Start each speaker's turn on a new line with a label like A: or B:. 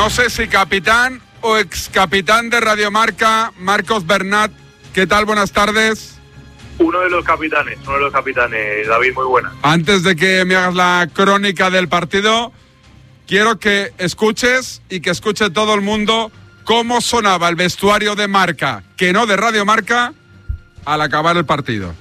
A: No sé si capitán o excapitán de Radio Marca, Marcos Bernat. ¿Qué tal? Buenas tardes.
B: Uno de los capitanes, David, muy buena.
A: Antes de que me hagas la crónica del partido, quiero que escuches y que escuche todo el mundo cómo sonaba el vestuario de Marca, que no de Radio Marca, al acabar el partido.